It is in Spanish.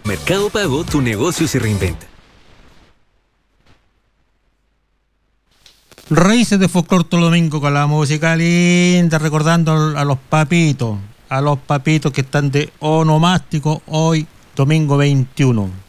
Mercado Pago, tu negocio se reinventa. Raíces de Folclor todo domingo con la música linda, recordando a los papitos que están de onomástico hoy, domingo 21.